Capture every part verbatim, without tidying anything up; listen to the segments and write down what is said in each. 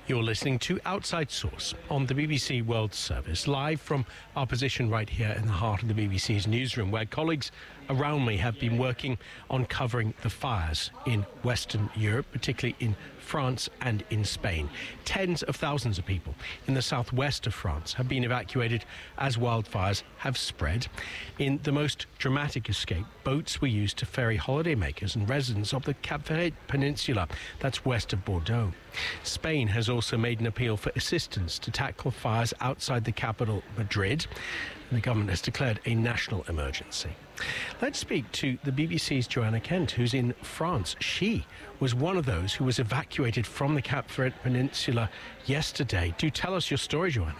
You're listening to Outside Source on the B B C World Service, live from our position right here in the heart of the B B C's newsroom, where colleagues around me have been working on covering the fires in Western Europe, particularly in France and in Spain. Tens of thousands of people in the southwest of France have been evacuated as wildfires have spread. In the most dramatic escape, boats were used to ferry holidaymakers and residents of the Cap Ferret Peninsula, that's west of Bordeaux. Spain has also made an appeal for assistance to tackle fires outside the capital, Madrid, and the government has declared a national emergency. Let's speak to the B B C's Joanna Kent, who's in France. She was one of those who was evacuated from the Cap Ferret Peninsula yesterday. Do tell us your story, Joanna.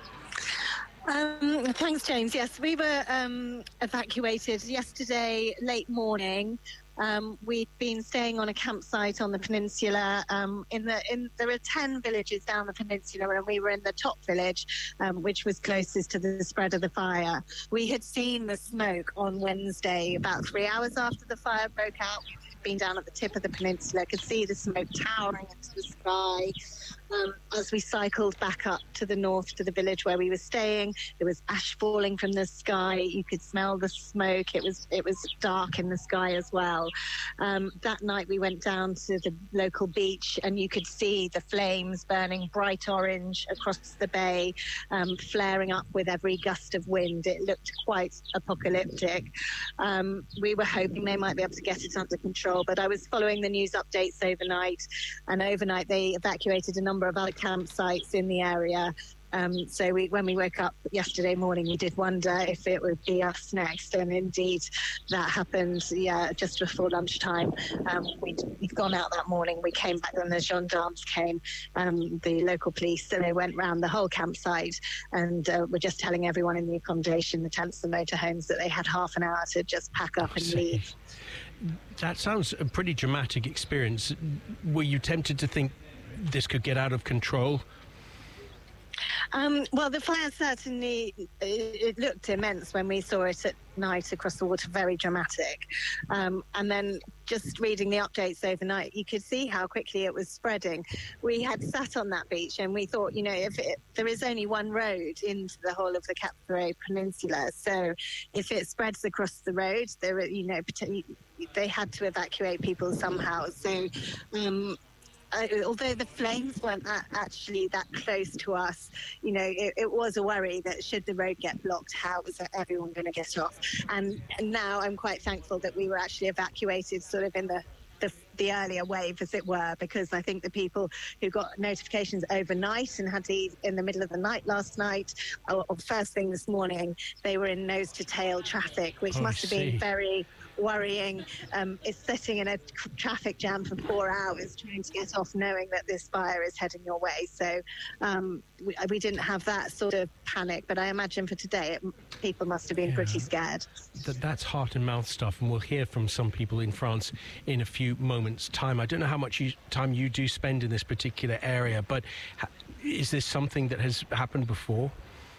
Um, thanks, James. Yes, we were um, evacuated yesterday late morning. Um, we've been staying on a campsite on the peninsula. Um, in the in there are ten villages down the peninsula, and we were in the top village, um, which was closest to the spread of the fire. We had seen the smoke on Wednesday, about three hours after the fire broke out. We'd been down at the tip of the peninsula, could see the smoke towering into the sky. Um, as we cycled back up to the north to the village where we were staying, there was ash falling from the sky. You could smell the smoke. It was it was dark in the sky as well. Um, that night we went down to the local beach, and you could see the flames burning bright orange across the bay, um, flaring up with every gust of wind. It looked quite apocalyptic. Um, we were hoping they might be able to get it under control, but I was following the news updates overnight, and overnight they evacuated a number of other campsites in the area. Um, so we, when we woke up yesterday morning, we did wonder if it would be us next. And indeed, that happened, yeah, just before lunchtime. Um, we'd, we'd gone out that morning. We came back and the gendarmes came, um, the local police, and they went round the whole campsite and uh, were just telling everyone in the accommodation, the tents and motorhomes, that they had half an hour to just pack up and leave. That sounds a pretty dramatic experience. Were you tempted to think this could get out of control? Um, well, the fire certainly, it, it looked immense when we saw it at night across the water, very dramatic. Um, and then just reading the updates overnight, you could see how quickly it was spreading. We had sat on that beach and we thought, you know, if it, there is only one road into the whole of the Cap Ferret Peninsula, so if it spreads across the road, there, you know, they had to evacuate people somehow. So, um, Uh, although the flames weren't that, actually that close to us, you know, it, it was a worry that should the road get blocked, how was everyone going to get off? And, and now I'm quite thankful that we were actually evacuated sort of in the, the, the earlier wave, as it were, because I think the people who got notifications overnight and had to eat in the middle of the night last night, or, or first thing this morning, they were in nose-to-tail traffic, which oh, must have been very worrying. Um, it's sitting in a traffic jam for four hours trying to get off, knowing that this fire is heading your way. So um, we, we didn't have that sort of panic, but I imagine for today it, people must have been yeah. pretty scared. That, that's heart and mouth stuff, and we'll hear from some people in France in a few moments' time. I don't know how much you, time you do spend in this particular area, but ha- is this something that has happened before?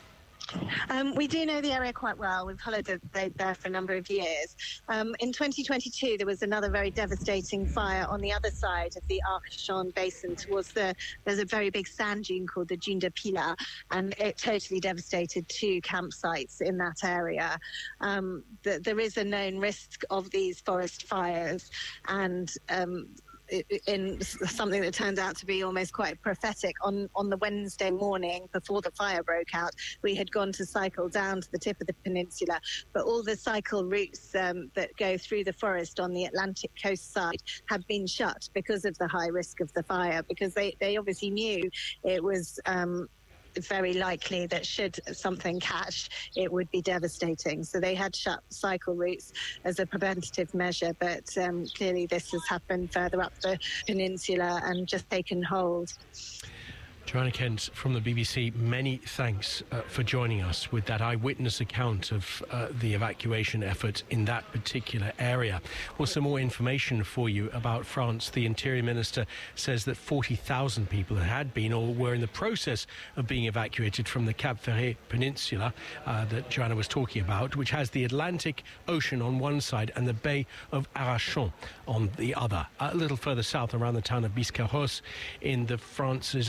Um, we do know the area quite well. We've followed it there for a number of years. Um, in twenty twenty-two, there was another very devastating fire on the other side of the Arcachon Basin towards the, there's a very big sand dune called the Dune de Pilat, and it totally devastated two campsites in that area. Um, the, there is a known risk of these forest fires, and um, in something that turned out to be almost quite prophetic. On, on the Wednesday morning before the fire broke out, we had gone to cycle down to the tip of the peninsula, but all the cycle routes um, that go through the forest on the Atlantic coast side had been shut because of the high risk of the fire, because they, they obviously knew it was um, very likely that should something catch, it would be devastating. So they had shut cycle routes as a preventative measure, but um, clearly this has happened further up the peninsula and just taken hold. Joanna Kent from the B B C, many thanks uh, for joining us with that eyewitness account of uh, the evacuation effort in that particular area. Well, some more information for you about France. The Interior Minister says that forty thousand people had been or were in the process of being evacuated from the Cap Ferret Peninsula uh, that Joanna was talking about, which has the Atlantic Ocean on one side and the Bay of Arcachon on the other. A little further south around the town of Biscarrosse in the France's